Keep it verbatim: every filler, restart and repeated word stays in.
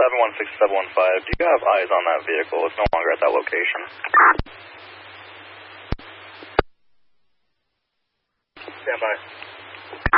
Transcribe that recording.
seven one six seven one five, do you have eyes on that vehicle? It's no longer at that location. Stand by.